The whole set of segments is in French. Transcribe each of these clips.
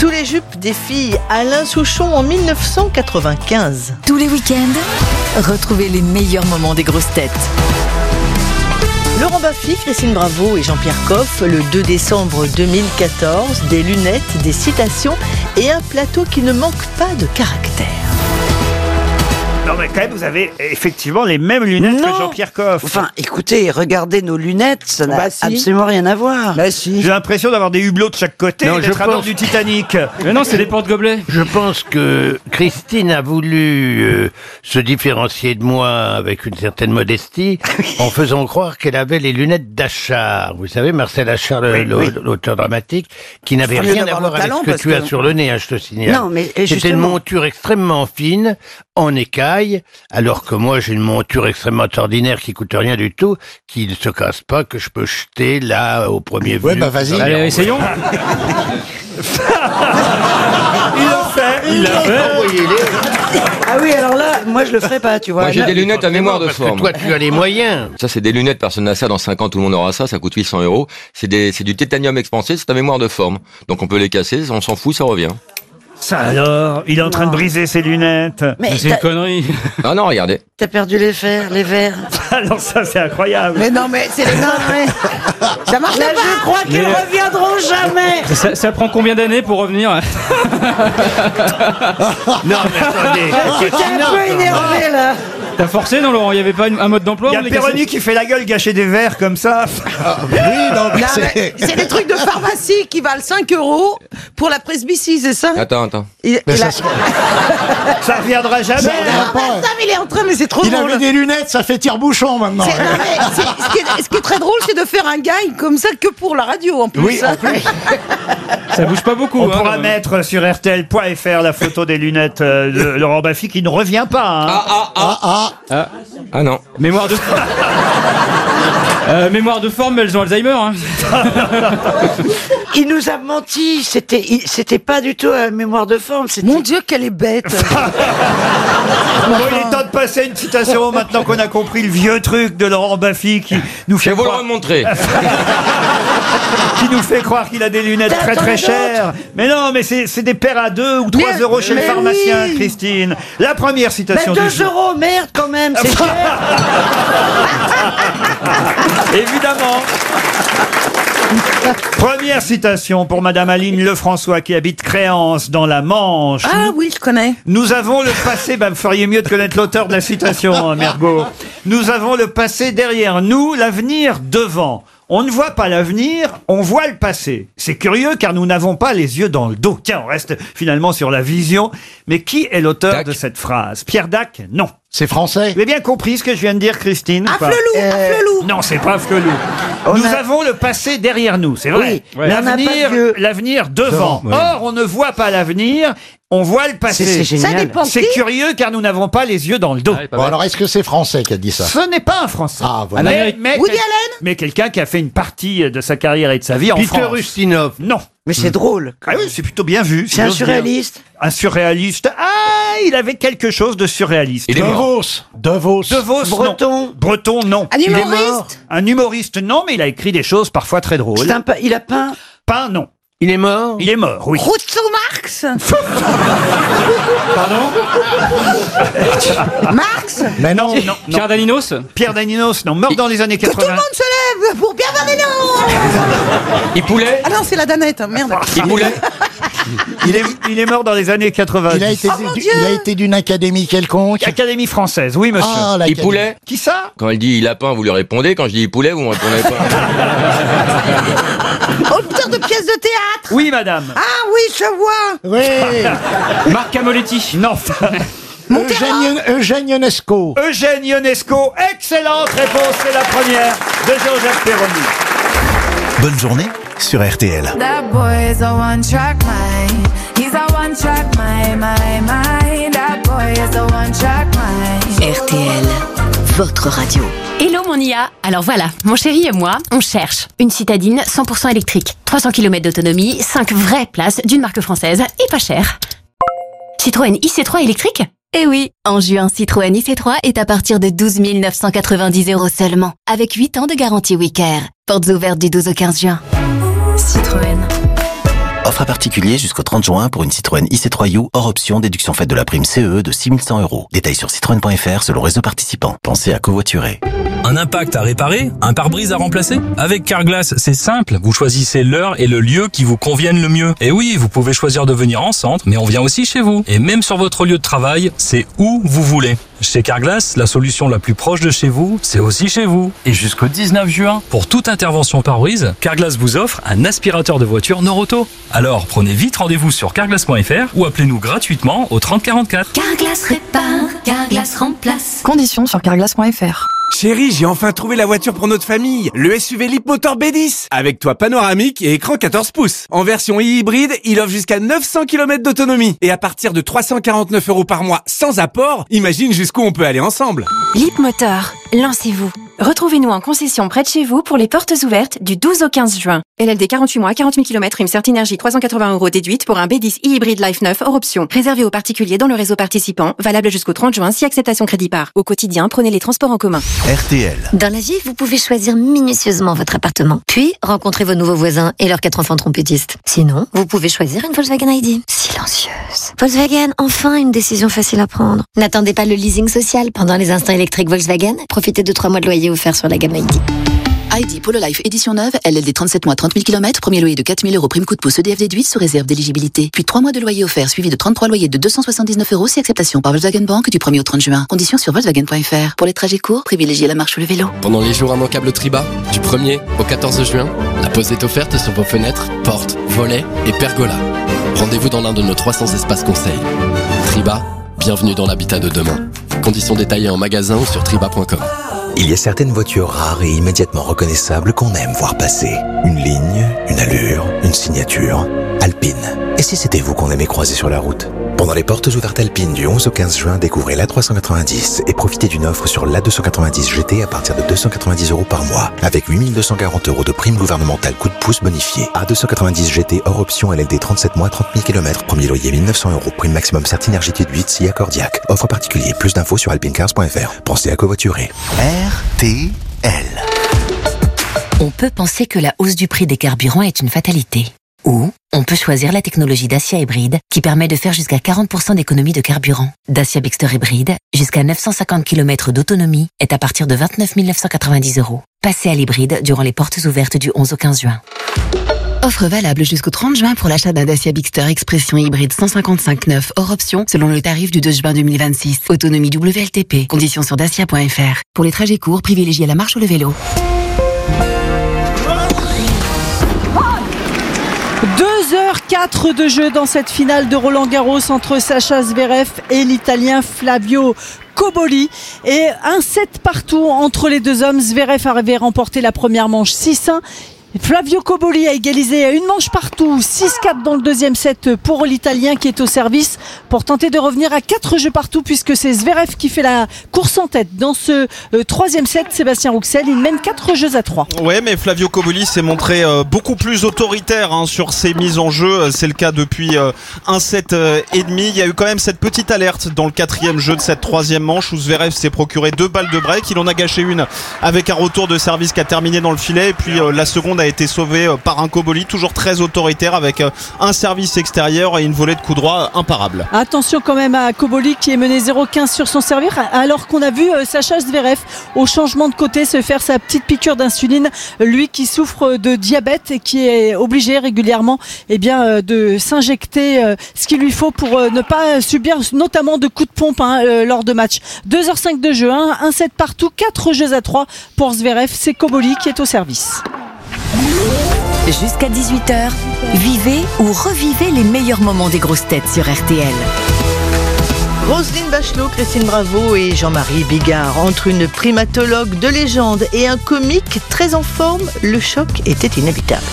Sous les jupes des filles, Alain Souchon en 1995. Tous les week-ends, retrouvez les meilleurs moments des grosses têtes. Laurent Baffy, Christine Bravo et Jean-Pierre Coff, le 2 décembre 2014, des lunettes, des citations et un plateau qui ne manque pas de caractère. Non mais quand même, vous avez effectivement les mêmes lunettes que Jean-Pierre Coff. Enfin, écoutez, regardez nos lunettes, ça n'a absolument rien à voir. J'ai l'impression d'avoir des hublots de chaque côté et d'être à bord du Titanic. Mais non, c'est des porte-gobelets. Je pense que Christine a voulu se différencier de moi avec une certaine modestie en faisant croire qu'elle avait les lunettes d'Achard. Vous savez, Marcel Achard, l'auteur dramatique, qui n'avait rien à voir avec ce que tu as sur le nez, je te signale. Non, mais c'était une monture extrêmement fine, en écaille, alors que moi j'ai une monture extrêmement ordinaire qui coûte rien du tout, qui ne se casse pas, que je peux jeter là au premier vue. Ouais, bah vas-y. Allez, essayons. Il l'a fait. Ah oui, alors là, moi je le ferai pas, tu vois. Moi j'ai des lunettes à mémoire de parce que forme. toi tu as les moyens. Ça c'est des lunettes, personne n'a ça, dans 5 ans tout le monde aura ça, ça coûte 800 €. C'est du titanium expansé, c'est à mémoire de forme. Donc on peut les casser, on s'en fout, ça revient. Ça alors, il est en train de briser ses lunettes. Mais C'est une connerie. Ah non, regardez. t'as perdu les verres. Alors ça c'est incroyable. Mais non, mais c'est les ça marche là, je crois qu'ils reviendront jamais. Ça prend combien d'années pour revenir? Non mais attendez. T'es un peu énervé là. T'as forcé, non, Laurent? Il n'y avait pas un mode d'emploi? Il y a Péroni qui fait la gueule gâcher des verres comme ça. Oui, non, mais C'est des trucs de pharmacie qui valent 5 € pour la presbytie, c'est ça? Attends. mais Ça reviendra jamais. Mais il est en train, mais c'est trop il drôle. avait des lunettes, ça fait tire-bouchon maintenant. Ce qui est très drôle, c'est de faire un gag comme ça que pour la radio en plus. Oui, en plus. Ça bouge pas beaucoup. On pourra mettre sur RTL.fr la photo des lunettes de Laurent Baffy qui ne revient pas. Hein. Ah non. Mémoire de mémoire de forme, mais elles ont Alzheimer. Hein. Il nous a menti, c'était pas du tout à mémoire de forme. Mon Dieu, qu'elle est bête. Bon, il est temps de passer à une citation maintenant qu'on a compris le vieux truc de Laurent Baffy qui nous Je fait vais vous le croire, montrer. qui nous fait croire qu'il a des lunettes très très chères. Mais non, mais c'est des paires à 2 ou 3 € chez le pharmacien, oui. Christine. La première Mais citation 2 du jour. €, merde quand même, c'est cher. Évidemment. Première citation pour Madame Aline Lefrançois qui habite Créance dans la Manche. Ah oui, je connais. Nous avons le passé, vous feriez mieux de connaître l'auteur de la citation, Mergo. Nous avons le passé derrière nous, l'avenir devant. On ne voit pas l'avenir, on voit le passé. C'est curieux car nous n'avons pas les yeux dans le dos. Tiens, on reste finalement sur la vision. Mais qui est l'auteur Dac. de cette phrase? Pierre Dac? Non. C'est français. Vous avez bien compris ce que je viens de dire, Christine? ou pas Afflelou. Non, c'est pas Afflelou. Nous avons le passé derrière nous, c'est vrai. Oui, mais on n'a pas de vieux. L'avenir devant. Oui. Or, on ne voit pas l'avenir, on voit le passé. C'est génial. Ça dépend C'est qui. curieux car nous n'avons pas les yeux dans le dos. Bon, alors est-ce que c'est français qui a dit ça? Ce n'est pas un Français. Ah, voilà. Woody Allen. Mais quelqu'un qui a fait une partie de sa carrière et de sa vie en Peter France. Ustinov. Non. Mais c'est drôle. Ah oui, c'est plutôt bien vu. si C'est un j'ose dire. surréaliste. Un surréaliste. Ah, il avait quelque chose de surréaliste. Il est mort. De Vos. non. Breton. Breton, non. Un humoriste. Un humoriste, non, mais il a écrit des choses parfois très drôles. Il a peint. Peint, non. Il est mort. Il est mort, oui. Rousseau Marx. Pardon Marx. Mais non. Non. Pierre Daninos. Pierre Daninos, non. Mort dans les années Que tout 80. le monde se lève pour Pierre Daninos. Il poulet. Ah non, c'est la Danette, merde. Il poulet. Il est mort dans les années 80. Il a été, Oh, mon Dieu. il a été d'une académie quelconque. Académie française, oui, monsieur. Ah, Il l'académie. poulet. Qui ça? Quand elle dit lapin, vous lui répondez. Quand je dis poulet, vous me répondez pas. Auteur de pièces de théâtre. Oui, madame. Ah oui, je vois. Oui. Marc Camoletti. Non. Eugène Ionesco. Eugène Ionesco. Excellente réponse, c'est la première de Jean-Jacques Perroni. Bonne journée sur RTL. That boy is a one-track mind. He's a one-track mind. That boy is a one-track mind. RTL, votre radio. Hello mon IA. Alors voilà, mon chéri et moi, on cherche une citadine 100% électrique, 300 km d'autonomie, 5 vraies places d'une marque française et pas cher. Citroën IC3 électrique? Eh oui, en juin, Citroën IC3 est à partir de 12 990 € seulement, avec 8 ans de garantie Wicare. Portes ouvertes du 12 au 15 juin. Citroën. Offre à particulier jusqu'au 30 juin pour une Citroën IC3U hors option déduction faite de la prime CE de 6 100 €. Détails sur citroën.fr selon réseau participant. Pensez à covoiturer. Un impact à réparer? Un pare-brise à remplacer? Avec Carglass, c'est simple. Vous choisissez l'heure et le lieu qui vous conviennent le mieux. Et oui, vous pouvez choisir de venir en centre, mais on vient aussi chez vous. Et même sur votre lieu de travail, c'est où vous voulez. Chez Carglass, la solution la plus proche de chez vous, c'est aussi chez vous. Et jusqu'au 19 juin, pour toute intervention pare-brise, Carglass vous offre un aspirateur de voiture Noroto. Alors, prenez vite rendez-vous sur carglass.fr ou appelez-nous gratuitement au 30 44. Carglass répare, Carglass remplace. Conditions sur carglass.fr. Chérie, j'ai enfin trouvé la voiture pour notre famille. Le SUV Leapmotor B10. Avec toit panoramique et écran 14 pouces. En version hybride, il offre jusqu'à 900 km d'autonomie. Et à partir de 349 € par mois sans apport, imagine jusqu'où on peut aller ensemble. Leapmotor, lancez-vous. Retrouvez-nous en concession près de chez vous pour les portes ouvertes du 12 au 15 juin. LLD 48 mois, 40 000 km, prime Certinergie 380 € déduite pour un B10 hybride Life 9 hors option. Réservé aux particuliers dans le réseau participant, valable jusqu'au 30 juin si acceptation crédit par. Au quotidien, prenez les transports en commun. RTL. Dans la vie, vous pouvez choisir minutieusement votre appartement, puis rencontrer vos nouveaux voisins et leurs 4 enfants trompettistes. Sinon, vous pouvez choisir une Volkswagen ID. Silencieuse. Volkswagen, enfin une décision facile à prendre. N'attendez pas le leasing social pendant les instants électriques Volkswagen. Profitez de 3 mois de loyer offert sur la gamme ID. ID Polo Life édition neuve, LLD 37 mois 30 000 km, premier loyer de 4 000 €, prime coup de pouce EDF déduite sous réserve d'éligibilité. Puis 3 mois de loyer offert suivi de 33 loyers de 279 € si acceptation par Volkswagen Bank du 1er au 30 juin. Conditions sur Volkswagen.fr. Pour les trajets courts, privilégiez la marche ou le vélo. Pendant les jours immanquables Triba, du 1er au 14 juin, la pause est offerte sur vos fenêtres, portes, volets et pergolas. Rendez-vous dans l'un de nos 300 espaces conseils. Triba, bienvenue dans l'habitat de demain. Conditions détaillées en magasin ou sur triba.com. Il y a certaines voitures rares et immédiatement reconnaissables qu'on aime voir passer. Une ligne, une allure, une signature. Alpine. Et si c'était vous qu'on aimait croiser sur la route? Pendant les portes ouvertes Alpine du 11 au 15 juin, découvrez l'A390 et profitez d'une offre sur l'A290 GT à partir de 290 € par mois, avec 8 240 € de prime gouvernementale coup de pouce bonifié. A290 GT hors option LLD 37 mois 30 000 km, premier loyer 1 900 €, prime maximum Certinergie déduite si accordiaque. Offre particulier, plus d'infos sur alpinecars.fr. Pensez à covoiturer. RTL. On peut penser que la hausse du prix des carburants est une fatalité. Ou on peut choisir la technologie Dacia Hybride qui permet de faire jusqu'à 40% d'économie de carburant. Dacia Bixter Hybride, jusqu'à 950 km d'autonomie, est à partir de 29 990 €. Passez à l'hybride durant les portes ouvertes du 11 au 15 juin. Offre valable jusqu'au 30 juin pour l'achat d'un Dacia Bixter Expression Hybride 155/9 hors option selon le tarif du 2 juin 2026. Autonomie WLTP. Conditions sur dacia.fr. Pour les trajets courts, privilégiez la marche ou le vélo. 2h04 de jeu dans cette finale de Roland-Garros entre Sacha Zverev et l'Italien Flavio Cobolli. Et un set partout entre les deux hommes. Zverev avait remporté la première manche 6-1. Flavio Cobolli a égalisé à une manche partout, 6-4 dans le deuxième set pour l'Italien qui est au service pour tenter de revenir à 4 jeux partout puisque c'est Zverev qui fait la course en tête. Dans ce troisième set, Sébastien Rouxel, il mène 4 jeux à 3. Ouais, mais Flavio Cobolli s'est montré beaucoup plus autoritaire sur ses mises en jeu. C'est le cas depuis un set et demi. Il y a eu quand même cette petite alerte dans le quatrième jeu de cette troisième manche où Zverev s'est procuré 2 balles de break. Il en a gâché une avec un retour de service qui a terminé dans le filet et puis la seconde a été sauvé par un Cobolli toujours très autoritaire avec un service extérieur et une volée de coup droit imparable. Attention quand même à Cobolli qui est mené 0-15 sur son servir alors qu'on a vu Sacha Zverev au changement de côté se faire sa petite piqûre d'insuline, lui qui souffre de diabète et qui est obligé régulièrement de s'injecter ce qu'il lui faut pour ne pas subir notamment de coups de pompe lors de matchs. 2h05 de jeu, un set partout, 4 jeux à 3 pour Zverev, c'est Cobolli qui est au service. Jusqu'à 18h, vivez ou revivez les meilleurs moments des grosses têtes sur RTL. Roselyne Bachelot, Christine Bravo et Jean-Marie Bigard. Entre une primatologue de légende et un comique très en forme, le choc était inévitable.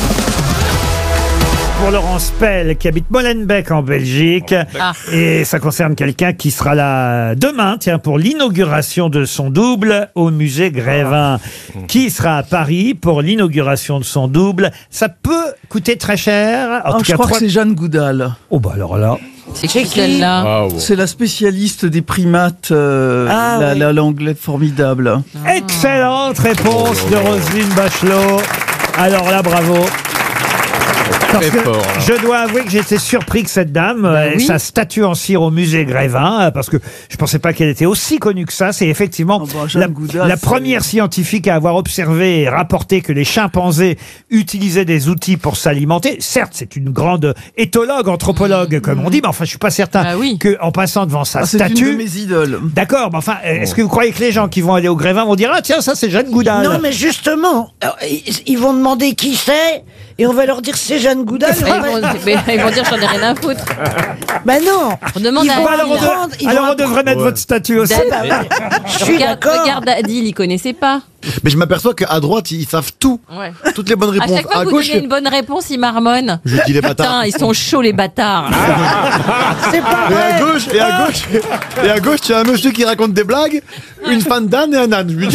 Pour Laurence Pell qui habite Molenbeek en Belgique. Et ça concerne quelqu'un qui sera là demain, pour l'inauguration de son double au musée Grévin. Qui sera à Paris pour l'inauguration de son double? Ça peut coûter très cher. En tout je cas, crois que c'est Jeanne Goudal. Oh bah alors là. C'est qui celle-là? C'est la spécialiste des primates, l'anglais formidable. Excellente réponse de Roselyne Bachelot. Alors là, bravo. Parce Très que fort. je dois avouer que j'ai été surpris que cette dame ait oui. sa statue en cire au musée Grévin, parce que je pensais pas qu'elle était aussi connue que ça. C'est effectivement Jeanne Goudas, la c'est- première scientifique à avoir observé et rapporté que les chimpanzés utilisaient des outils pour s'alimenter. Certes, c'est une grande éthologue, anthropologue, comme on dit, mais enfin, je suis pas certain qu'en passant devant sa C'est statue... une de mes idoles. D'accord, mais enfin, est-ce que vous croyez que les gens qui vont aller au Grévin vont dire « Ah tiens, ça c'est Jeanne Goudas » Non, mais justement, ils vont demander qui c'est, et on va leur dire c'est Jeanne Goudas. Ils vont dire j'en ai rien à foutre. Bah non. On demande Ils à vont Adil. apprendre, ils Alors vont on devrait mettre votre statue aussi. Je suis d'accord. Regarde Adil, il connaissait pas. Mais je m'aperçois qu'à droite, ils savent tout. Ouais. Toutes les bonnes À réponses. chaque fois à que vous gauche, donnez une bonne réponse, ils marmonnent. Je dis les bâtards. Putain, ils sont chauds les bâtards. C'est pas et vrai. à gauche, tu as un monsieur qui raconte des blagues, une fan d'âne et un âne. Je lui dis,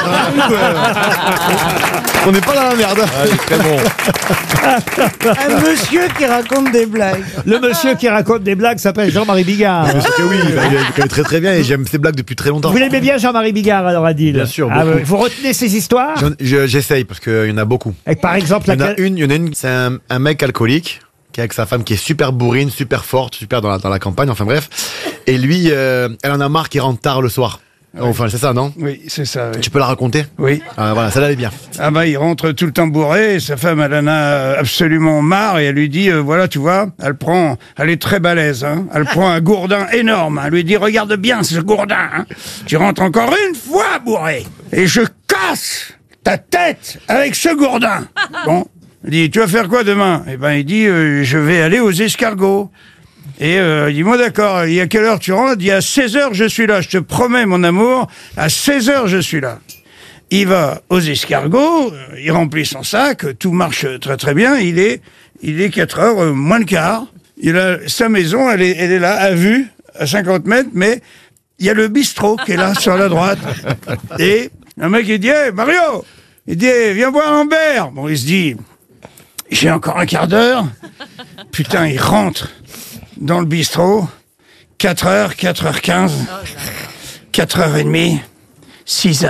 on n'est pas dans la merde. Très bon. Un monsieur qui raconte des blagues. Le monsieur qui raconte des blagues s'appelle Jean-Marie Bigard. Bien sûr que oui, il connaît très très bien et j'aime ses blagues depuis très longtemps. Vous l'aimez bien Jean-Marie Bigard alors Adil? Bien sûr, Ah, beaucoup. vous retenez ses histoires? J'essaye parce qu'il y en a beaucoup. Et par exemple, Il y en a une, c'est un mec alcoolique qui est avec sa femme qui est super bourrine, super forte, super dans la campagne, enfin bref. Et lui, elle en a marre qu'il rentre tard le soir. Enfin, c'est ça, non? Oui, c'est ça. Oui. Tu peux la raconter? Oui. Voilà, ça allait bien. Ah bah il rentre tout le temps bourré, et sa femme elle en a absolument marre et elle lui dit voilà tu vois, elle est très balèze, hein, elle prend un gourdin énorme, elle lui dit regarde bien ce gourdin, hein. Tu rentres encore une fois bourré et je casse ta tête avec ce gourdin. Bon, il dit tu vas faire quoi demain? Eh ben il dit je vais aller aux escargots. Et il dit, moi d'accord, il y a quelle heure tu rentres? Il dit, à 16h je suis là, je te promets mon amour, à 16h je suis là. Il va aux escargots, il remplit son sac, tout marche très très bien, il est 4h moins le quart, il a sa maison, elle est là, à vue, à 50 mètres, mais il y a le bistrot qui est là, sur la droite. Et un mec il dit, hey, Mario, il dit, hey, viens boire un verre. Bon, il se dit, j'ai encore un quart d'heure. Putain, il rentre dans le bistrot, 4h, 4h15, 4h30, 6h.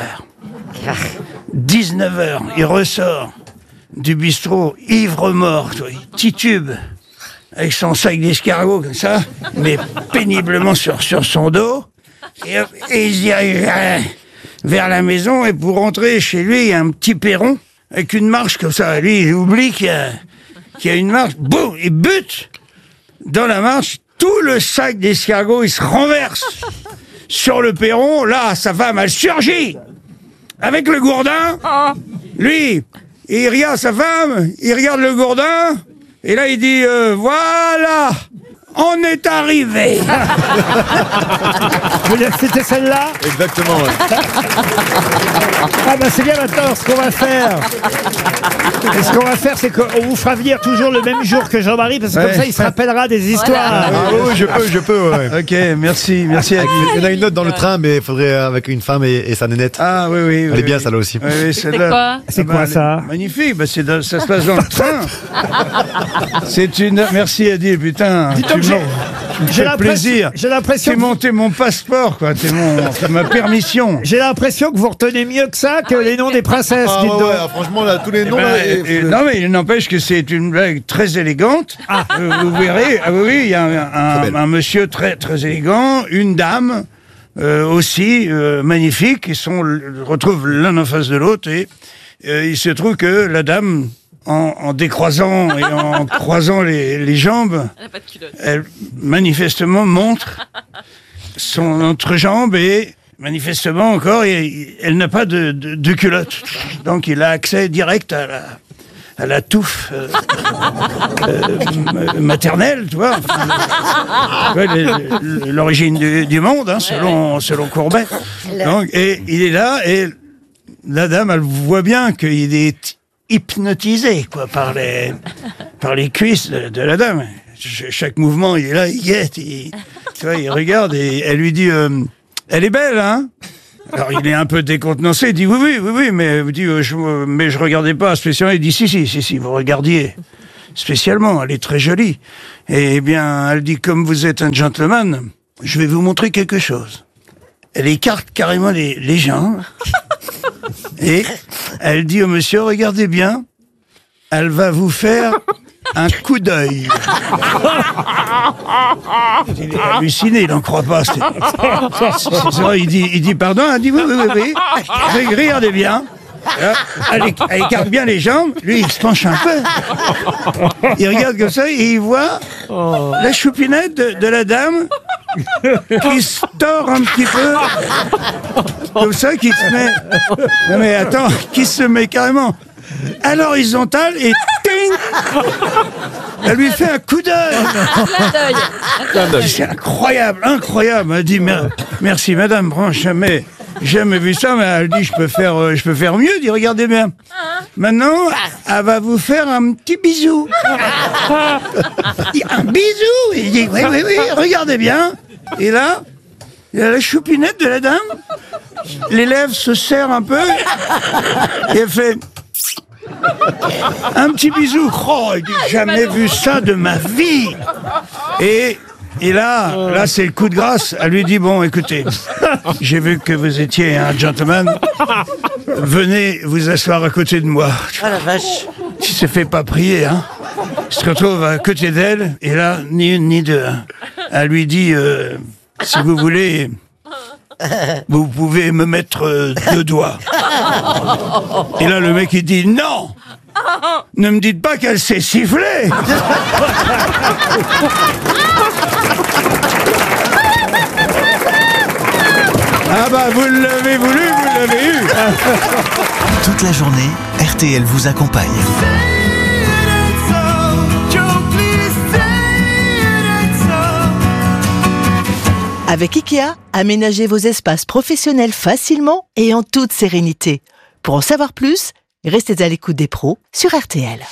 19h, il ressort du bistrot, ivre-mort, titube, avec son sac d'escargot comme ça, mais péniblement sur son dos, et il se dirige vers la maison, et pour rentrer chez lui, il y a un petit perron, avec une marche comme ça. Lui, il oublie qu'il y a une marche, boum, il bute dans la marche, tout le sac d'escargot, il se renverse sur le perron. Là, sa femme, elle surgit avec le gourdin. Lui, il regarde sa femme, il regarde le gourdin, et là, il dit, voilà, on est arrivé. C'était celle-là? Exactement, ouais. Ah bah c'est bien maintenant, ce qu'on va faire. Et ce qu'on va faire, c'est qu'on vous fera venir toujours le même jour que Jean-Marie, parce que comme ça, il se rappellera des histoires. Ah oui, je peux, ouais. Ok, merci. Il y en a une autre dans le train, mais il faudrait avec une femme et sa nénette. Ah oui. Elle est bien, celle-là aussi. Oui, celle-là. C'est quoi ça? Magnifique, bah ça se passe dans le train. C'est une... Merci Adil, putain. Dis donc, tu me fais plaisir. J'ai l'impression. T'es mon passeport, quoi. T'es ma permission. J'ai l'impression que vous retenez mieux que ça que les noms des princesses. Ah dites donc. ouais, franchement, là, tous les noms. Non, mais il n'empêche que c'est une blague très élégante. Vous verrez. Ah oui, il y a un monsieur très, très élégant, une dame aussi magnifique. Ils retrouvent l'un en face de l'autre et il se trouve que la dame, en décroisant et en croisant les jambes, elle manifestement montre son entrejambe et manifestement encore, elle n'a pas de culotte. Donc il a accès direct à la touffe maternelle, tu vois. L'origine du monde, hein, selon Courbet. Donc, et il est là, et la dame, elle voit bien qu'il est hypnotisé, quoi, par les cuisses de la dame. Chaque mouvement, il est là, il guette, tu vois, il regarde, et elle lui dit, elle est belle, hein? Alors il est un peu décontenancé, il dit oui, mais je regardais pas spécialement. Il dit si, vous regardiez spécialement, elle est très jolie. Et bien, elle dit, comme vous êtes un gentleman, je vais vous montrer quelque chose. Elle écarte carrément les jambes, et elle dit au monsieur, regardez bien, elle va vous faire un coup d'œil. Il est halluciné, il n'en croit pas. C'est vrai, il dit pardon, il dit oui. Regardez bien. Elle écarte bien les jambes, lui il se penche un peu. Il regarde comme ça et il voit la choupinette de la dame qui se tord un petit peu. Comme ça, qui se met. Non mais attends, qui se met carrément à l'horizontale et ting, elle lui fait un coup d'œil. C'est incroyable. Elle dit merci madame, franchement, jamais vu ça, mais elle dit je peux faire mieux. Elle dit regardez bien. Maintenant, elle va vous faire un petit bisou. Un bisou. Il dit oui, regardez bien. Et là, il y a la choupinette de la dame. Les lèvres se serrent un peu. Et elle fait un petit bisou. Oh, il dit jamais vu ça de ma vie. Et là, c'est le coup de grâce. Elle lui dit bon, écoutez, j'ai vu que vous étiez un gentleman. Venez vous asseoir à côté de moi. Ah la vache. Il se fait pas prier, hein. Il se retrouve à côté d'elle, et là, ni une ni deux. Elle lui dit si vous voulez, vous pouvez me mettre 2 doigts. Et là, le mec, il dit non. Ne me dites pas qu'elle s'est sifflée. Ah bah vous l'avez voulu, vous l'avez eu. Toute la journée, RTL vous accompagne. Avec IKEA, aménagez vos espaces professionnels facilement et en toute sérénité. Pour en savoir plus, restez à l'écoute des pros sur RTL.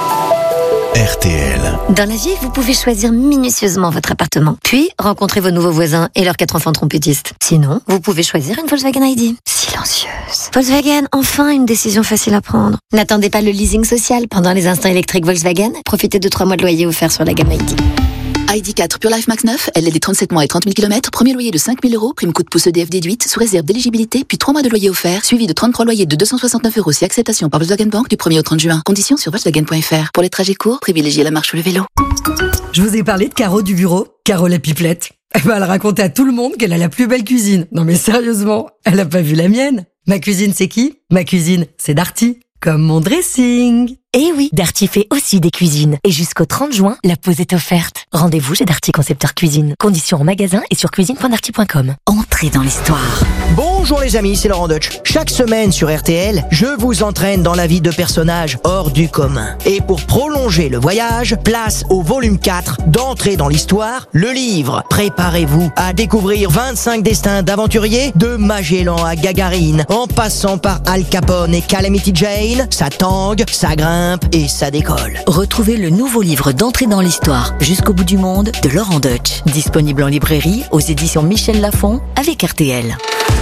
RTL. Dans la vie, vous pouvez choisir minutieusement votre appartement, puis rencontrer vos nouveaux voisins et leurs 4 enfants trompettistes. Sinon, vous pouvez choisir une Volkswagen ID. Silencieuse. Volkswagen, enfin une décision facile à prendre. N'attendez pas le leasing social pendant les instants électriques Volkswagen. Profitez de 3 mois de loyer offerts sur la gamme ID. ID4 Pure Life Max 9, LLD 37 mois et 30 000 km, premier loyer de 5 000 €, prime coup de pouce EDF déduite, sous réserve d'éligibilité, puis 3 mois de loyer offert, suivi de 33 loyers de 269 € si acceptation par Volkswagen Bank du 1er au 30 juin. Conditions sur Volkswagen.fr. Pour les trajets courts, privilégiez la marche ou le vélo. Je vous ai parlé de Caro du bureau, Caro la pipelette. Elle racontait à tout le monde qu'elle a la plus belle cuisine. Non mais sérieusement, elle a pas vu la mienne. Ma cuisine c'est qui ? Ma cuisine c'est Darty. Comme mon dressing. Eh oui, Darty fait aussi des cuisines. Et jusqu'au 30 juin, la pause est offerte. Rendez-vous chez Darty Concepteur Cuisine. Conditions en magasin et sur cuisine.darty.com. Entrez dans l'histoire. Bonjour les amis, c'est Laurent Deutsch. Chaque semaine sur RTL, je vous entraîne dans la vie de personnages hors du commun. Et pour prolonger le voyage, place au volume 4 d'Entrer dans l'histoire, le livre. Préparez-vous à découvrir 25 destins d'aventuriers, de Magellan à Gagarine, en passant par Al Capone et Calamity Jane. Ça tangue, ça grimpe et ça décolle. Retrouvez le nouveau livre d'Entrée dans l'histoire, Jusqu'au bout du monde, de Laurent Deutsch. Disponible en librairie, aux éditions Michel Lafon, avec RTL.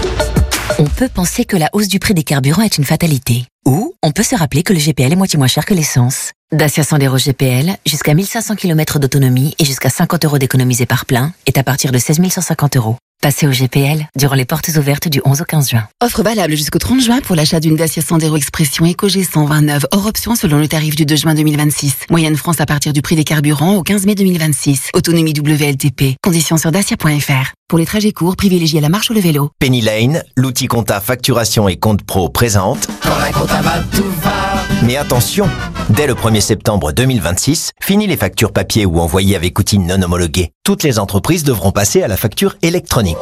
On peut penser que la hausse du prix des carburants est une fatalité. Ou on peut se rappeler que le GPL est moitié moins cher que l'essence. Dacia Sandero GPL, jusqu'à 1500 km d'autonomie et jusqu'à 50 € d'économisés par plein, est à partir de 16 150 €. Passez au GPL durant les portes ouvertes du 11 au 15 juin. Offre valable jusqu'au 30 juin pour l'achat d'une Dacia Sandero Expression EcoG 129 hors option selon le tarif du 2 juin 2026. Moyenne France à partir du prix des carburants au 15 mai 2026. Autonomie WLTP. Conditions sur dacia.fr. Pour les trajets courts, privilégiez la marche ou le vélo. Penny Lane, l'outil compta facturation et compte pro présente. Quand la compta va, tout va. Mais attention, dès le 1er septembre 2026, fini les factures papier ou envoyées avec outils non homologués. Toutes les entreprises devront passer à la facture électronique.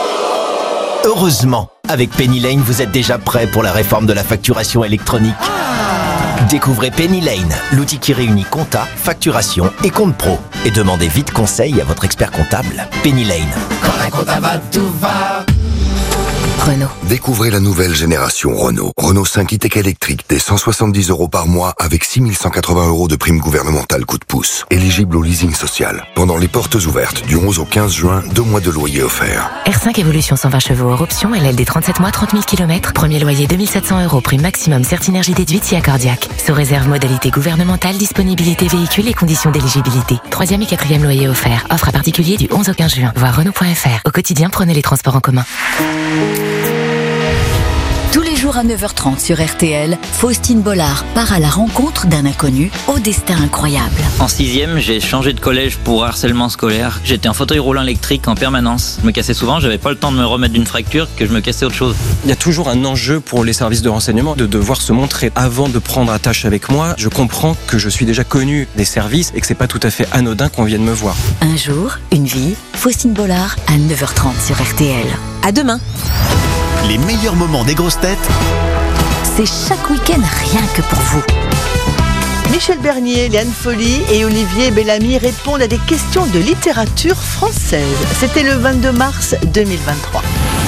Heureusement, avec Penny Lane, vous êtes déjà prêt pour la réforme de la facturation électronique. Découvrez Penny Lane, l'outil qui réunit compta, facturation et compte pro. Et demandez vite conseil à votre expert comptable. Penny Lane. Quand la compta va, tout va. Renault. Découvrez la nouvelle génération Renault. Renault 5 e-Tech électrique dès 170 € par mois avec 6 180 € de prime gouvernementale coup de pouce. Éligible au leasing social. Pendant les portes ouvertes du 11 au 15 juin, 2 mois de loyer offerts. R5 Évolution 120 chevaux hors option, LLD 37 mois, 30 000 km. Premier loyer 2700 €, prime maximum Certinergie déduite si accordiaque. Sous réserve modalité gouvernementale, disponibilité véhicule et conditions d'éligibilité. 3e et 4e loyer offert. Offre à particulier du 11 au 15 juin. Voir Renault.fr. Au quotidien, prenez les transports en commun. Tous les jours à 9h30 sur RTL, Faustine Bollard part à la rencontre d'un inconnu au destin incroyable. En 6e, j'ai changé de collège pour harcèlement scolaire. J'étais en fauteuil roulant électrique en permanence. Je me cassais souvent, j'avais pas le temps de me remettre d'une fracture que je me cassais autre chose. Il y a toujours un enjeu pour les services de renseignement de devoir se montrer avant de prendre attache avec moi. Je comprends que je suis déjà connu des services et que c'est pas tout à fait anodin qu'on vienne me voir. Un jour, une vie, Faustine Bollard à 9h30 sur RTL. À demain. Les meilleurs moments des grosses têtes, c'est chaque week-end rien que pour vous. Michel Bernier, Léane Folly et Olivier Bellamy répondent à des questions de littérature française. C'était le 22 mars 2023.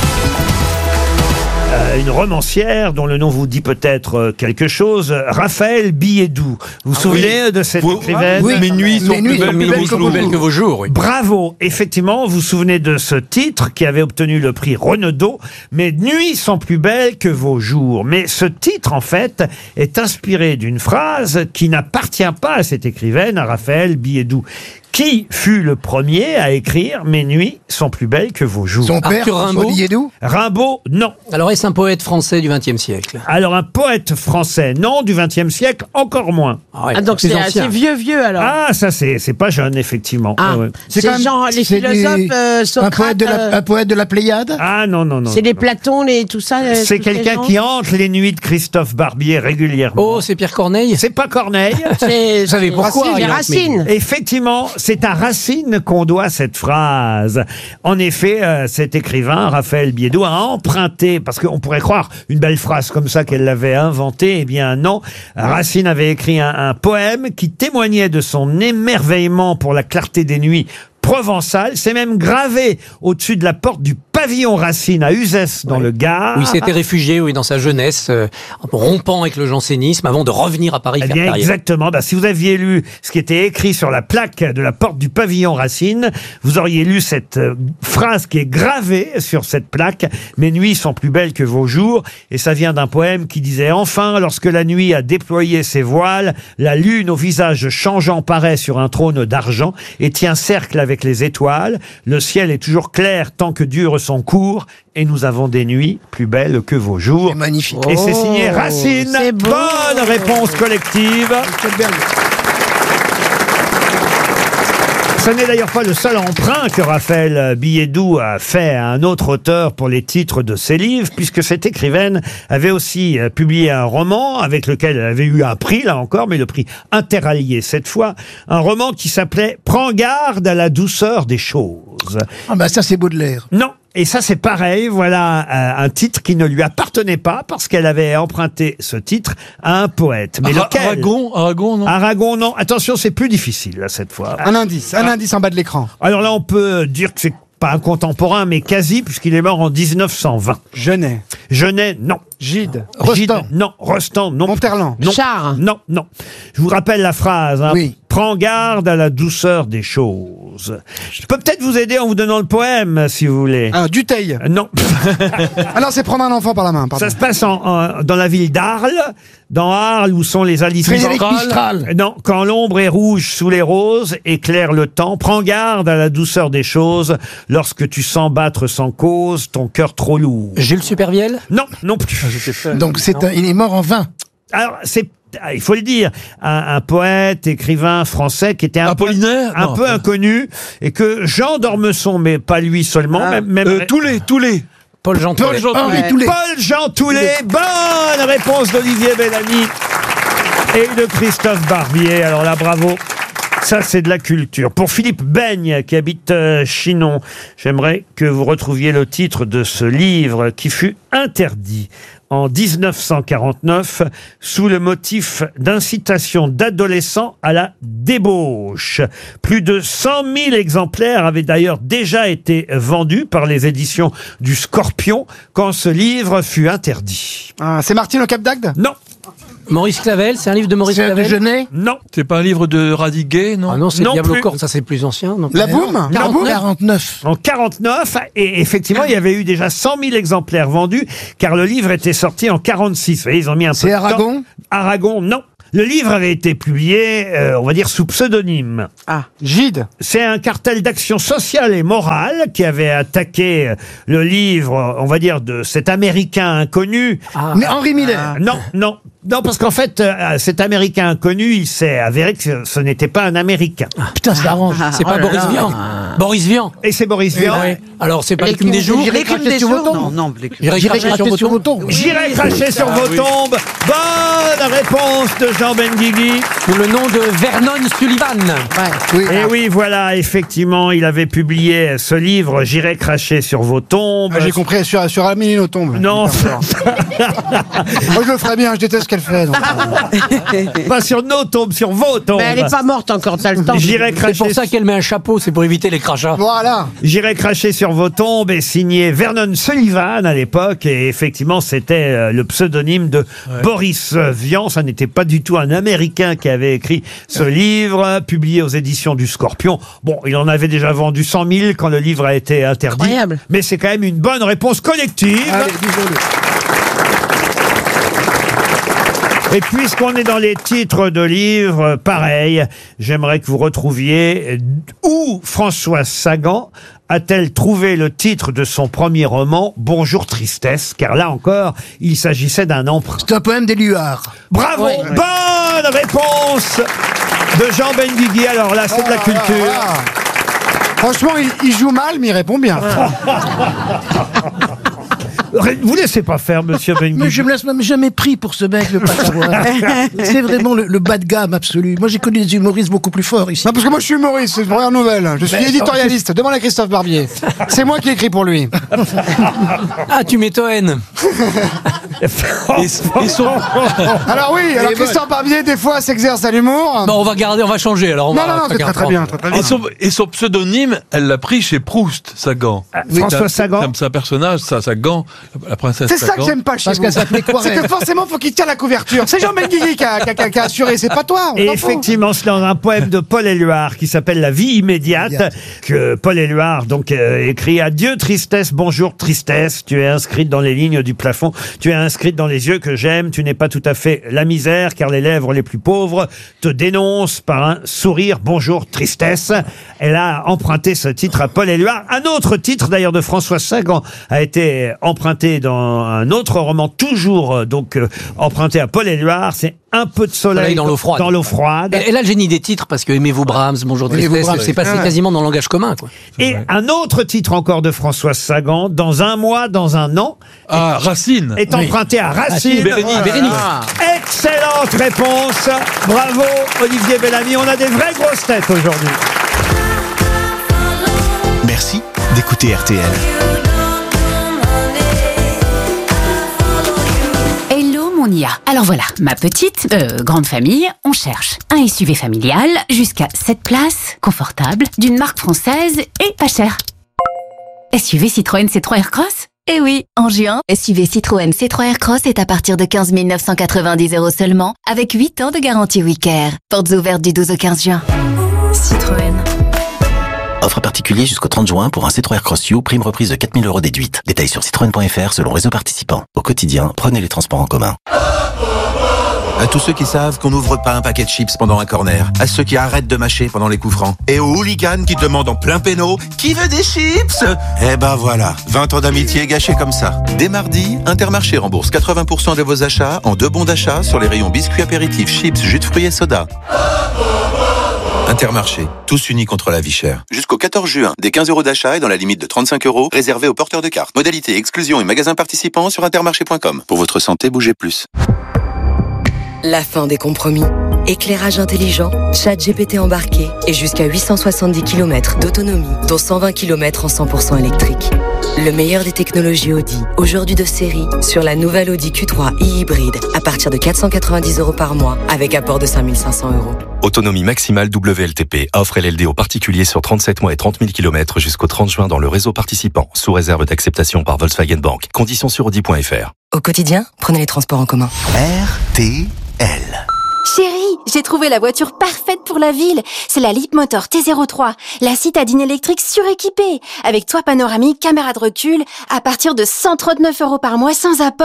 Une romancière dont le nom vous dit peut-être quelque chose, Raphaël Biédou. Vous vous souvenez de cette écrivaine? Oui, mes nuits sont plus belles que vos jours. Oui. Bravo, effectivement, vous vous souvenez de ce titre qui avait obtenu le prix Renaudot, Mes nuits sont plus belles que vos jours. Mais ce titre, en fait, est inspiré d'une phrase qui n'appartient pas à cette écrivaine, à Raphaël Biédou. Qui fut le premier à écrire « Mes nuits sont plus belles que vos jours » Son père, Arthur Rimbaud. Rimbaud, non. Alors est-ce un poète français du XXe siècle? Alors un poète français, non. Du XXe siècle, encore moins. Donc c'est assez vieux alors. Ah, ça c'est pas jeune, effectivement. Ah, Ouais. c'est genre les philosophes Socrate. Un poète de la Pléiade. Ah non. C'est les Platons, tout ça. C'est quelqu'un qui hante les nuits de Christophe Barbier régulièrement. Oh, c'est Pierre Corneille? C'est pas Corneille. Vous savez pourquoi? C'est Racine. Effectivement, c'est à Racine qu'on doit cette phrase. En effet, cet écrivain, Raphaël Biédou, a emprunté, parce qu'on pourrait croire une belle phrase comme ça qu'elle l'avait inventée, eh bien non. Racine avait écrit un poème qui témoignait de son émerveillement pour la clarté des nuits provençale. C'est même gravé au-dessus de la porte du pavillon Racine à Uzès dans le Gard. Oui, il s'était réfugié dans sa jeunesse, rompant avec le jansénisme avant de revenir à Paris faire carrière. Exactement. Si vous aviez lu ce qui était écrit sur la plaque de la porte du pavillon Racine, vous auriez lu cette phrase qui est gravée sur cette plaque. Mes nuits sont plus belles que vos jours. Et ça vient d'un poème qui disait: enfin, lorsque la nuit a déployé ses voiles, la lune au visage changeant paraît sur un trône d'argent et tient cercle avec les étoiles. Le ciel est toujours clair tant que dure son cours et nous avons des nuits plus belles que vos jours. C'est magnifique. Et c'est signé Racine. C'est beau. Bonne réponse collective. Ce n'est d'ailleurs pas le seul emprunt que Raphaël Biédou a fait à un autre auteur pour les titres de ses livres, puisque cette écrivaine avait aussi publié un roman avec lequel elle avait eu un prix, là encore, mais le prix interallié cette fois, un roman qui s'appelait « Prends garde à la douceur des choses ». Ah bah ça c'est Baudelaire. Non. Et ça, c'est pareil. Voilà un titre qui ne lui appartenait pas parce qu'elle avait emprunté ce titre à un poète. Mais lequel? Aragon, non. Aragon, non. Attention, c'est plus difficile, là, cette fois. Un indice en bas de l'écran. Alors là, on peut dire que c'est pas un contemporain, mais quasi, puisqu'il est mort en 1920. Genet, non. Gide. Rostand. Non. Rostand, non. Monterland. Non. Char. Non. Je vous rappelle la phrase. Hein. Oui. Prends garde à la douceur des choses. Je peux peut-être vous aider en vous donnant le poème, si vous voulez. Ah, Dutheil. Non. Alors c'est prendre un enfant par la main. Pardon. Ça se passe dans la ville d'Arles. Dans Arles, où sont les Alice Frédéric Mistral. Non, quand l'ombre est rouge sous les roses, éclaire le temps. Prends garde à la douceur des choses. Lorsque tu sens battre sans cause ton cœur trop lourd. Jules Supervielle? Non, non plus. Donc il est mort en 20. Alors, il faut le dire, un poète, écrivain français qui était un peu inconnu et que Jean d'Ormesson, mais pas lui seulement, Toulet. Paul Jean Toulet. Paul Jean Toulet. Bonne réponse d'Olivier Bellamy et de Christophe Barbier. Alors là, bravo. Ça, c'est de la culture. Pour Philippe Beigne, qui habite Chinon, j'aimerais que vous retrouviez le titre de ce livre qui fut interdit en 1949 sous le motif d'incitation d'adolescents à la débauche. Plus de 100 000 exemplaires avaient d'ailleurs déjà été vendus par les éditions du Scorpion quand ce livre fut interdit. Ah, c'est Martine au Cap d'Agde? Non. Maurice Clavel, c'est un livre de Maurice Clavel? Genet? Non. C'est pas un livre de Radiguet, non? Ah non, c'est Non Diable au plus. corps, ça c'est plus ancien. Donc. La Boum? 49. En 49, et effectivement, il y avait eu déjà 100 000 exemplaires vendus, car le livre était sorti en 46. Vous voyez, ils ont mis un peu C'est de Aragon? temps. Aragon, non. Le livre avait été publié, on va dire, sous pseudonyme. Ah, Gide. C'est un cartel d'action sociale et morale qui avait attaqué le livre, on va dire, de cet Américain inconnu. Mais Henry Miller. Non, parce qu'en fait, cet Américain inconnu, il s'est avéré que ce n'était pas un Américain. Putain, ça arrange. C'est pas Boris Vian. Boris Vian. Et c'est Boris Vian. Ouais. Alors, c'est pas l'écume des jours. L'écume des jours. Non, J'irai cracher sur vos tombes. J'irai cracher sur vos tombes. Bonne réponse de Jean Benguigui. Sous le nom de Vernon Sullivan. Et oui, voilà, effectivement, il avait publié ce livre, J'irai cracher sur vos tombes. J'ai compris, sur Amélie Nothomb. Non. Moi, je le ferais bien, je déteste ce qu'elle fait. Donc. Pas sur nos tombes, sur vos tombes. Mais elle est pas morte encore, t'as le temps. J'irai cracher. C'est pour ça qu'elle met un chapeau, c'est pour éviter les crachats. Voilà. J'irai cracher sur vos tombes est signé Vernon Sullivan à l'époque, et effectivement c'était le pseudonyme de Boris Vian. Ça n'était pas du tout un Américain qui avait écrit ce livre, publié aux éditions du Scorpion. Bon, il en avait déjà vendu 100 000 quand le livre a été interdit. Incroyable. Mais c'est quand même une bonne réponse collective. Allez, disons-le. Et puisqu'on est dans les titres de livres, pareil, j'aimerais que vous retrouviez où Françoise Sagan a-t-elle trouvé le titre de son premier roman, Bonjour Tristesse, car là encore, il s'agissait d'un emprunt. C'est un poème d'Éluard. Bravo, bonne réponse de Jean Benguigui. Alors là, c'est de la culture. Franchement, il joue mal, mais il répond bien. Vous laissez pas faire, monsieur Benguigui. Mais je me laisse même jamais pris pour ce mec, le pas savoir. C'est vraiment le bas de gamme absolu. Moi, j'ai connu des humoristes beaucoup plus forts ici. Non, parce que moi, je suis humoriste, c'est une première nouvelle. Je suis éditorialiste. Demande à Christophe Barbier. C'est moi qui ai écrit pour lui. Ah, tu m'étonnes. Alors oui, Christophe Barbier, des fois, s'exerce à l'humour. Bon, on va changer. Alors non, c'est très bien. Et son pseudonyme, elle l'a pris chez Proust, Sagan. François Sagan. C'est un personnage, Sagan, la princesse C'est Sagan. ça que j'aime pas chez vous. C'est que forcément, faut qu'il tire la couverture. C'est Jean Benguigui qui a assuré, c'est pas toi. Et effectivement, c'est dans un poème de Paul Éluard qui s'appelle La vie immédiate que Paul Éluard donc écrit: Adieu tristesse, bonjour tristesse, tu es inscrite dans les lignes du plafond, tu es inscrite dans les yeux que j'aime, tu n'es pas tout à fait la misère car les lèvres les plus pauvres te dénoncent par un sourire, bonjour tristesse. Elle a emprunté ce titre à Paul Éluard. Un autre titre d'ailleurs de François Sagan a été emprunté dans un autre roman, toujours emprunté à Paul Éluard, c'est Un peu de soleil dans l'eau froide. Et là, le génie des titres, parce que Aimez-vous Brahms, Bonjour Tristesse, c'est passé quasiment dans le langage commun, quoi. Et un autre titre encore de François Sagan, Dans un mois, dans un an. Ah, Racine. Est emprunté à Racine. Bérénice. Excellente réponse. Bravo, Olivier Bellamy. On a des vraies grosses têtes aujourd'hui. Merci d'écouter RTL. Alors voilà, ma petite, grande famille, on cherche un SUV familial jusqu'à 7 places, confortable, d'une marque française et pas cher. SUV Citroën C3 Aircross ? Eh oui, en juin, SUV Citroën C3 Aircross est à partir de 15 990 € seulement, avec 8 ans de garantie WeCare. Portes ouvertes du 12 au 15 juin. Citroën. Offre particulier jusqu'au 30 juin pour un C3 Aircross U, prime reprise de 4 000 € déduite. Détails sur citroën.fr selon réseau participant. Au quotidien, prenez les transports en commun. À tous ceux qui savent qu'on n'ouvre pas un paquet de chips pendant un corner. À ceux qui arrêtent de mâcher pendant les coups francs. Et aux hooligans qui demandent en plein péno « Qui veut des chips ?» Eh ben voilà, 20 ans d'amitié gâchés comme ça. Dès mardi, Intermarché rembourse 80% de vos achats en 2 bons d'achat sur les rayons biscuits apéritifs, chips, jus de fruits et soda. Intermarché, tous unis contre la vie chère. Jusqu'au 14 juin, des 15 € d'achat et dans la limite de 35 € réservés aux porteurs de cartes. Modalité, exclusion et magasins participants sur intermarché.com. Pour votre santé, bougez plus. La fin des compromis. Éclairage intelligent, ChatGPT embarqué et jusqu'à 870 km d'autonomie, dont 120 km en 100% électrique. Le meilleur des technologies Audi, aujourd'hui de série, sur la nouvelle Audi Q3 e-hybride, à partir de 490 € par mois, avec apport de 5 500 €. Autonomie maximale WLTP. Offre LLD aux particuliers sur 37 mois et 30 000 km jusqu'au 30 juin dans le réseau participant, sous réserve d'acceptation par Volkswagen Bank. Conditions sur Audi.fr. Au quotidien, prenez les transports en commun. RTL. Chérie, j'ai trouvé la voiture parfaite pour la ville. C'est la Leapmotor T03, la citadine électrique suréquipée, avec toit panoramique, caméra de recul, à partir de 139 € par mois sans apport.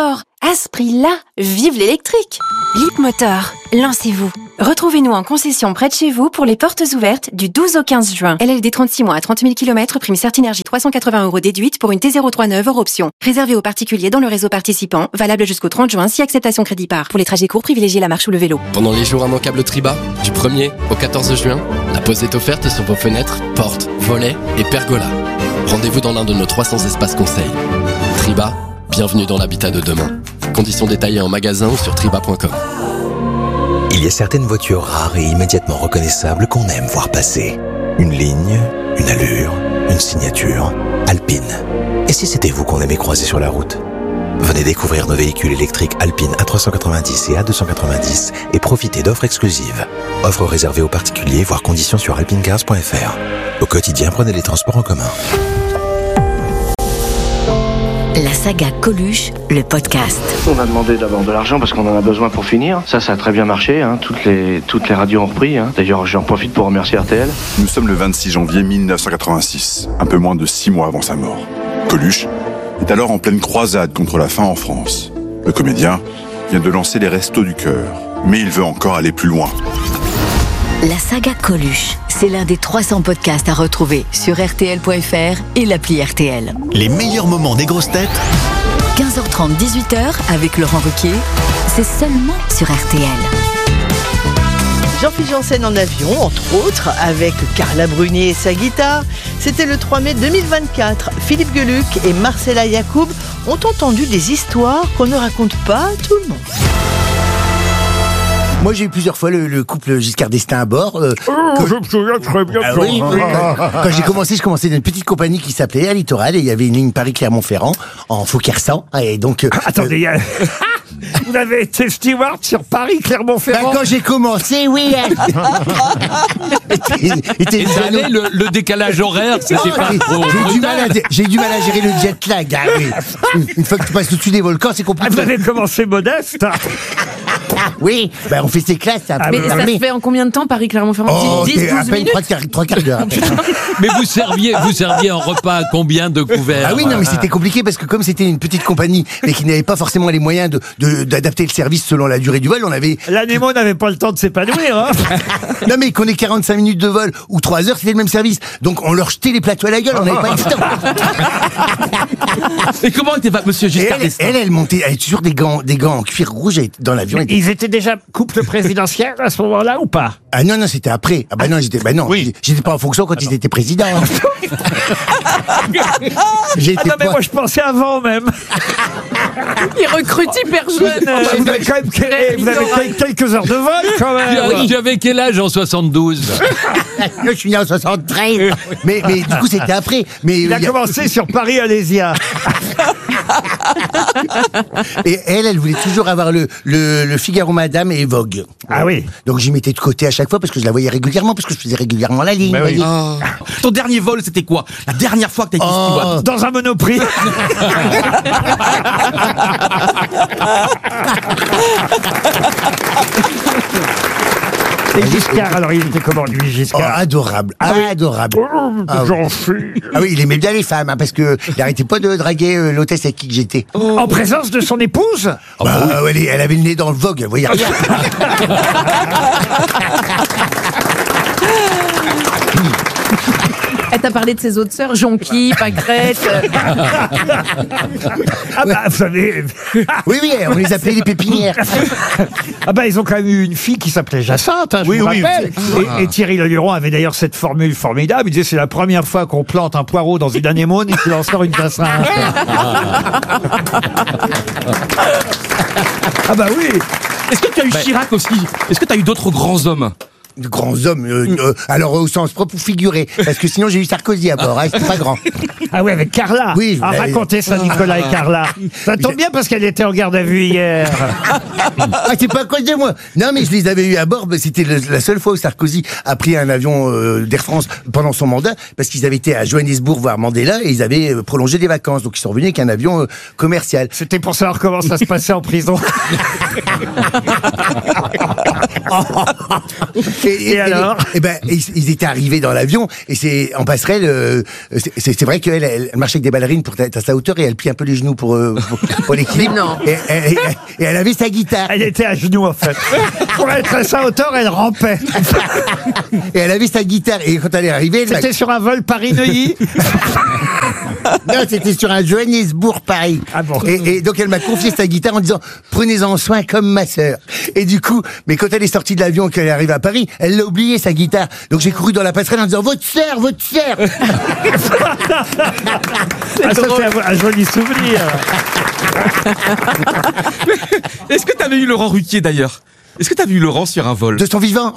À ce prix-là, vive l'électrique! Leapmotor, lancez-vous. Retrouvez-nous en concession près de chez vous pour les portes ouvertes du 12 au 15 juin. LLD 36 mois à 30 000 km, prime Certinergie 380 € déduite pour une T039 hors option. Réservé aux particuliers dans le réseau participant, valable jusqu'au 30 juin si acceptation crédit par. Pour les trajets courts, privilégiez la marche ou le vélo. Pendant les jours immanquables Triba, du 1er au 14 juin, la pause est offerte sur vos fenêtres, portes, volets et pergolas. Rendez-vous dans l'un de nos 300 espaces conseils. Triba, bienvenue dans l'habitat de demain. Conditions détaillées en magasin ou sur triba.com. Il y a certaines voitures rares et immédiatement reconnaissables qu'on aime voir passer. Une ligne, une allure, une signature. Alpine. Et si c'était vous qu'on aimait croiser sur la route ? Venez découvrir nos véhicules électriques Alpine A390 et A290 et profitez d'offres exclusives. Offres réservées aux particuliers, voire conditions sur alpinecars.fr. Au quotidien, prenez les transports en commun. La saga Coluche, le podcast. On a demandé d'abord de l'argent parce qu'on en a besoin pour finir. Ça a très bien marché. Hein. Toutes les radios ont repris. Hein. D'ailleurs, j'en profite pour remercier RTL. Nous sommes le 26 janvier 1986, un peu moins de 6 mois avant sa mort. Coluche est alors en pleine croisade contre la faim en France. Le comédien vient de lancer les Restos du Cœur, mais il veut encore aller plus loin. La saga Coluche, c'est l'un des 300 podcasts à retrouver sur RTL.fr et l'appli RTL. Les meilleurs moments des grosses têtes. 15h30, 18h avec Laurent Ruquier, c'est seulement sur RTL. Jean-Philippe Janssen en avion, entre autres, avec Carla Bruni et sa guitare. C'était le 3 mai 2024. Philippe Geluck et Marcella Yacoub ont entendu des histoires qu'on ne raconte pas à tout le monde. Moi, j'ai eu plusieurs fois le couple Giscard d'Estaing à bord. Je me souviens très bien. Oui. Quand j'ai commencé, je commençais dans une petite compagnie qui s'appelait Air Littoral et il y avait une ligne Paris-Clermont-Ferrand en Fokker 100. Et donc, attendez, vous avez été steward sur Paris-Clermont-Ferrand? Quand j'ai commencé, oui. Et ça allait, le décalage horaire, c'était pas trop j'ai du mal à gérer le jet lag. Ah, oui. Une fois que tu passes au-dessus des volcans, c'est compliqué. Vous avez commencé modeste. Oui, on fait ses classes. Mais ça se fait en combien de temps Paris-Clermont-Ferrand? 10-12 minutes? 3 quarts d'heure. Mais vous serviez un repas à combien de couverts? Ah oui, non, mais c'était compliqué parce que comme c'était une petite compagnie et qui n'avait pas forcément les moyens d'adapter le service selon la durée du vol, on avait... L'Anémo n'avait pas le temps de s'épanouir. Hein. Non, mais qu'on ait 45 minutes de vol ou 3 heures, c'était le même service. Donc on leur jetait les plateaux à la gueule, on n'avait pas le temps. Et comment était monsieur Giscard d'Estaing? Elle montait, elle avait toujours des gants en cuir rouge dans l'avion. Ils étaient déjà couple présidentiel à ce moment-là ou pas? Ah non, c'était après. Ah bah non, j'étais pas en fonction quand ils étaient présidents. Mais moi je pensais avant même. Il recrute hyper jeune. Vous avez quand même quelques heures de vol quand même. J'avais quel âge en 72? Je suis né en 73. Mais du coup c'était après. Mais il a commencé sur Paris-Alésia. Et elle voulait toujours avoir le Figaro Madame et Vogue. Ah oui. Donc j'y mettais de côté à chaque fois parce que je la voyais régulièrement, parce que je faisais régulièrement la ligne. Oui. Ton dernier vol, c'était quoi? La dernière fois que t'as été steward? Dans un Monoprix. Et Giscard, alors il était comment lui, Giscard? Adorable, adorable. J'en suis. Ah oui, il aimait bien les femmes, parce que il n'arrêtait pas de draguer l'hôtesse avec qui j'étais. En présence de son épouse? Elle avait le nez dans le Vogue, vous voyez rien. Elle t'a parlé de ses autres sœurs, Jonquille, Pâquerette. Vous savez. Oui, on les appelait les pépinières. Ils ont quand même eu une fille qui s'appelait Jacinthe, je vous rappelle. Et Thierry Leluron avait d'ailleurs cette formule formidable. Il disait c'est la première fois qu'on plante un poireau dans une anémone et qu'il en sort une Jacinthe. Oui. Est-ce que tu as eu Chirac aussi? Est-ce que tu as eu d'autres grands hommes? De grands hommes, alors au sens propre ou figuré, parce que sinon j'ai eu Sarkozy à bord, c'était pas grand. Ah ouais, avec Carla. Oui. Racontez ça, Nicolas et Carla. Ça tombe bien parce qu'elle était en garde à vue hier. C'est pas à cause de moi. Non, mais je les avais eu à bord. C'était la seule fois où Sarkozy a pris un avion d'Air France pendant son mandat, parce qu'ils avaient été à Johannesburg voir Mandela et ils avaient prolongé des vacances. Donc ils sont revenus avec un avion commercial. C'était pour savoir comment ça se passait en prison. Et alors ils étaient arrivés dans l'avion et c'est en passerelle. C'est vrai qu'elle elle marchait avec des ballerines pour être à sa hauteur et elle plie un peu les genoux pour l'équilibre. Non. Et elle avait sa guitare. Elle était à genoux en fait. Pour être à sa hauteur, elle rampait. Et elle avait sa guitare et quand elle est arrivée, c'était sur un vol Paris-Neuilly. Non, c'était sur un Johannesburg-Paris. Ah bon. Et donc elle m'a confié sa guitare en disant prenez-en soin comme ma sœur. Et du coup, mais quand elle est sortie de l'avion et qu'elle est arrivée à Paris, elle l'a oublié sa guitare. Donc j'ai couru dans la passerelle en disant votre sœur. Ah, ça c'est un joli souvenir. Est-ce que t'avais eu Laurent Ruquier d'ailleurs ? Est-ce que t'as vu Laurent sur un vol ? De son vivant.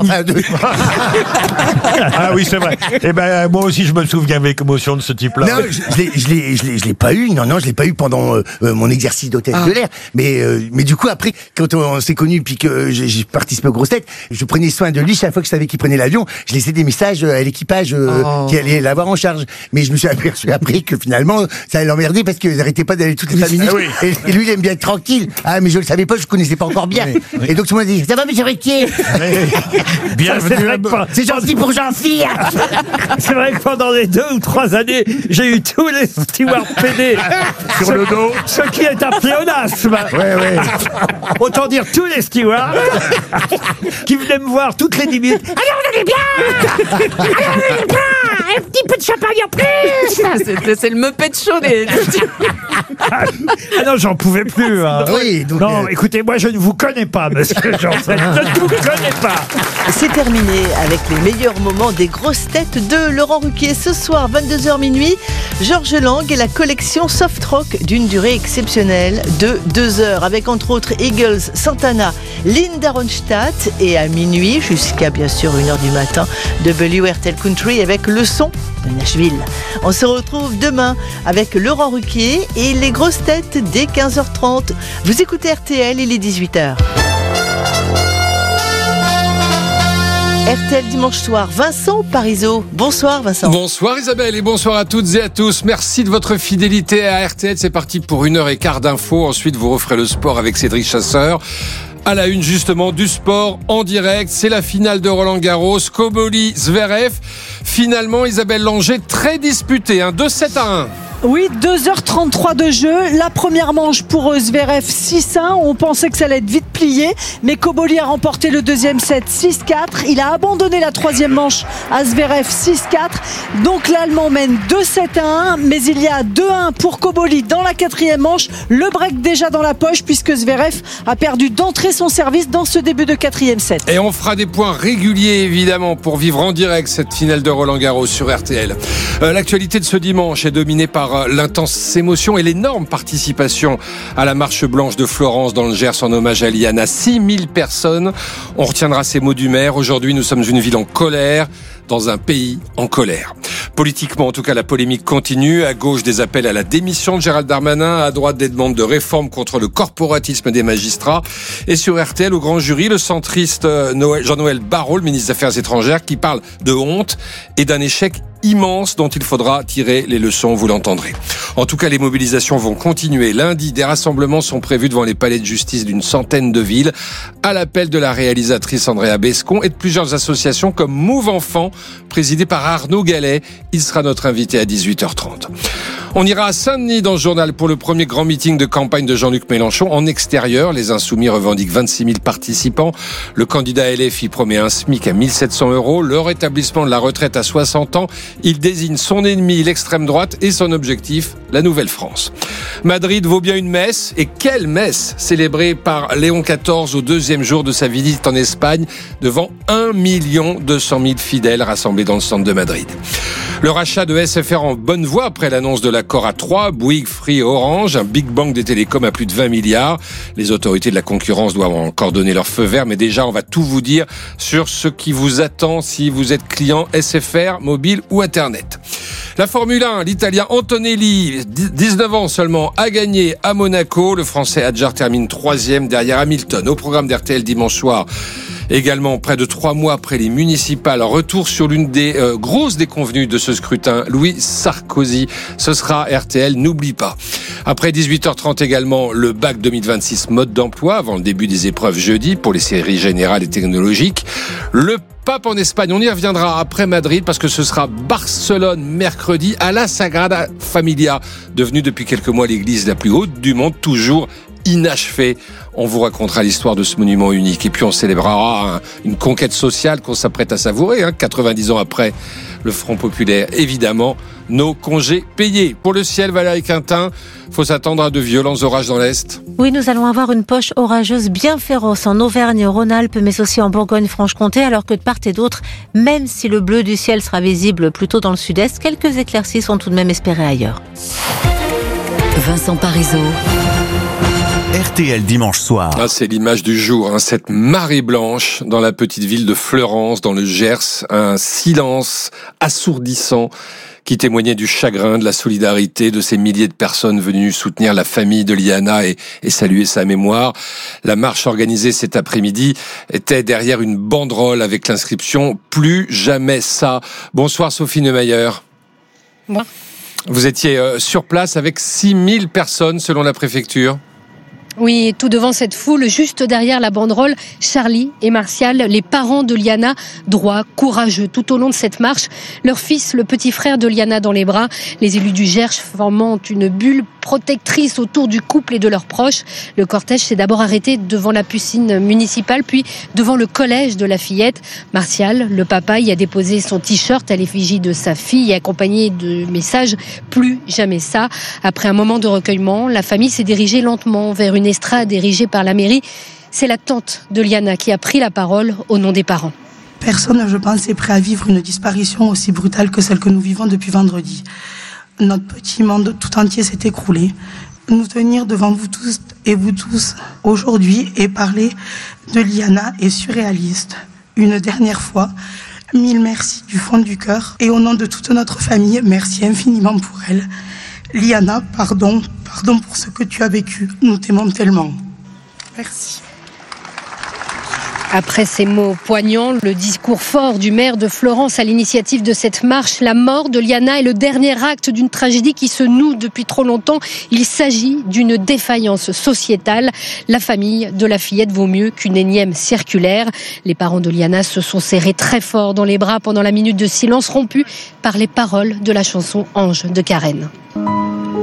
Ah oui, c'est vrai. Eh ben, moi aussi, je me souviens avec émotion de ce type-là. Non, je l'ai pas eu. Non, je l'ai pas eu pendant mon exercice d'hôtesse de l'air. Mais du coup, après, quand on s'est connus puis que j'ai participé aux grosses têtes, je prenais soin de lui. Chaque fois que je savais qu'il prenait l'avion, je laissais des messages à l'équipage qui allait l'avoir en charge. Mais je me suis aperçu après que finalement, ça l'emmerdait parce qu'ils n'arrêtaient pas d'aller toutes les 5 minutes. Et lui, il aime bien être tranquille. Ah, mais je le savais pas, je connaissais pas encore bien. Et donc tout le monde a dit ça va, monsieur Ruquier? Bienvenue. C'est gentil pour Jean-Philippe. C'est vrai que pendant les 2 ou 3 années, j'ai eu tous les stewards PD sur le dos. Ce qui est un pléonasme. Ouais. Autant dire tous les stewards qui venaient me voir toutes les 10 minutes. Alors on allait bien. Alors on allait bien. Un petit peu de champagne en plus. C'est le Muppet Show des... Ah non, j'en pouvais plus. Hein. Oui, donc non, écoutez, moi je ne vous connais pas, monsieur Janssen. Je ne vous connais pas. C'est terminé avec les meilleurs moments des grosses têtes de Laurent Ruquier. Ce soir, 22h minuit, Georges Lang et la collection Soft Rock d'une durée exceptionnelle de 2 heures, avec entre autres Eagles, Santana, Linda Ronstadt et à minuit, jusqu'à bien sûr 1h du matin, WRTL Country avec le son de Nashville. On se retrouve demain avec Laurent Ruquier et les grosses têtes dès 15h30. Vous écoutez RTL, il est 18h. RTL dimanche soir, Vincent Parisot. Bonsoir Vincent. Bonsoir Isabelle et bonsoir à toutes et à tous. Merci de votre fidélité à RTL. C'est parti pour 1h15 d'infos. Ensuite, vous referez le sport avec Cédric Chasseur. À la une justement du sport en direct, c'est la finale de Roland-Garros, Koboli Zverev. Finalement, Isabelle Langer, très disputée, 2-7-1. Oui, 2h33 de jeu. La première manche pour Zverev 6-1. On pensait que ça allait être vite plié, mais Koboli a remporté le deuxième set 6-4. Il a abandonné la troisième manche à Zverev 6-4. Donc l'Allemand mène 2-7-1, mais il y a 2-1 pour Koboli dans la quatrième manche. Le break déjà dans la poche puisque Zverev a perdu d'entrée son service dans ce début de quatrième set. Et on fera des points réguliers évidemment pour vivre en direct cette finale de Roland-Garros sur RTL. L'actualité de ce dimanche est dominée par l'intense émotion et l'énorme participation à la marche blanche de Florence dans le Gers en hommage à Liana. 6000 personnes. On retiendra ces mots du maire. Aujourd'hui, nous sommes une ville en colère, dans un pays en colère. Politiquement, en tout cas, la polémique continue. À gauche, des appels à la démission de Gérald Darmanin. À droite, des demandes de réforme contre le corporatisme des magistrats. Et sur RTL, au grand jury, le centriste Jean-Noël Barrot, le ministre des Affaires étrangères, qui parle de honte et d'un échec immense dont il faudra tirer les leçons, vous l'entendrez. En tout cas, les mobilisations vont continuer. Lundi, des rassemblements sont prévus devant les palais de justice d'une centaine de villes, à l'appel de la réalisatrice Andrea Bescon et de plusieurs associations comme Move Enfants, présidée par Arnaud Gallet. Il sera notre invité à 18h30. On ira à Saint-Denis dans ce journal pour le premier grand meeting de campagne de Jean-Luc Mélenchon en extérieur. Les Insoumis revendiquent 26 000 participants. Le candidat LFI promet un SMIC à 1 700 €, le rétablissement de la retraite à 60 ans. Il désigne son ennemi, l'extrême droite, et son objectif, la Nouvelle-France. Madrid vaut bien une messe, et quelle messe célébrée par Léon XIV au 2e jour de sa visite en Espagne devant 1 200 000 fidèles rassemblés dans le centre de Madrid. Le rachat de SFR en bonne voie après l'annonce de l'accord à 3, Bouygues, Free et Orange, un big bang des télécoms à plus de 20 milliards. Les autorités de la concurrence doivent encore donner leur feu vert, mais déjà on va tout vous dire sur ce qui vous attend si vous êtes client SFR, mobile ou Internet. La Formule 1, l'Italien Antonelli, 19 ans seulement, a gagné à Monaco. Le Français Adjar termine 3e derrière Hamilton. Au programme d'RTL dimanche soir, également près de 3 mois après les municipales, retour sur l'une des grosses déconvenues de ce scrutin, Louis Sarkozy. Ce sera RTL, n'oublie pas. Après 18h30 également, le bac 2026 mode d'emploi avant le début des épreuves jeudi pour les séries générales et technologiques. Le pape en Espagne, on y reviendra après Madrid parce que ce sera Barcelone mercredi à la Sagrada Familia, devenue depuis quelques mois l'église la plus haute du monde, toujours inachevé. On vous racontera l'histoire de ce monument unique. Et puis on célébrera une conquête sociale qu'on s'apprête à savourer, 90 ans après le Front populaire. Évidemment, nos congés payés. Pour le ciel, Valérie Quintin, faut s'attendre à de violents orages dans l'Est. Oui, nous allons avoir une poche orageuse bien féroce en Auvergne-Rhône-Alpes, mais aussi en Bourgogne-Franche-Comté, alors que de part et d'autre, même si le bleu du ciel sera visible plutôt dans le sud-est, quelques éclaircies sont tout de même espérées ailleurs. Vincent Parisot. RTL dimanche soir. C'est l'image du jour, cette marée blanche dans la petite ville de Fleurance, dans le Gers, un silence assourdissant qui témoignait du chagrin, de la solidarité de ces milliers de personnes venues soutenir la famille de Liana et saluer sa mémoire. La marche organisée cet après-midi était derrière une banderole avec l'inscription « Plus jamais ça ». Bonsoir Sophie Neumayer. Bon. Vous étiez sur place avec 6000 personnes selon la préfecture. Oui, tout devant cette foule, juste derrière la banderole, Charlie et Martial, les parents de Liana, droits, courageux tout au long de cette marche. Leur fils, le petit frère de Liana dans les bras, les élus du Gers formant une bulle protectrice autour du couple et de leurs proches. Le cortège s'est d'abord arrêté devant la piscine municipale, puis devant le collège de la fillette. Martial, le papa, y a déposé son t-shirt à l'effigie de sa fille, accompagné de messages « Plus jamais ça ». Après un moment de recueillement, la famille s'est dirigée lentement vers une estrade érigée par la mairie. C'est la tante de Liana qui a pris la parole au nom des parents. Personne, je pense, est prêt à vivre une disparition aussi brutale que celle que nous vivons depuis vendredi. Notre petit monde tout entier s'est écroulé. Nous tenir devant vous tous et vous tous aujourd'hui et parler de Liana est surréaliste. Une dernière fois, 1000 merci du fond du cœur et au nom de toute notre famille, merci infiniment pour elle. Liana, pardon pour ce que tu as vécu. Nous t'aimons tellement. Merci. Après ces mots poignants, le discours fort du maire de Fleurance à l'initiative de cette marche, la mort de Liana est le dernier acte d'une tragédie qui se noue depuis trop longtemps. Il s'agit d'une défaillance sociétale. La famille de la fillette vaut mieux qu'une énième circulaire. Les parents de Liana se sont serrés très fort dans les bras pendant la minute de silence rompue par les paroles de la chanson Ange de Carène.